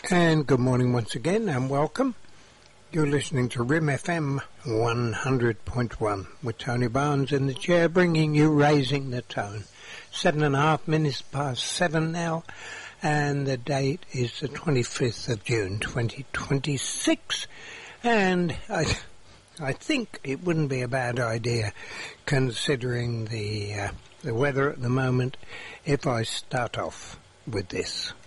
And good morning once again and welcome. You're listening to RIM FM 100.1 with Tony Barnes in the chair bringing you Raising the Tone. 7.5 minutes past 7 now and the date is the 25th of June 2026 and I think it wouldn't be a bad idea considering the weather at the moment if I start off with this.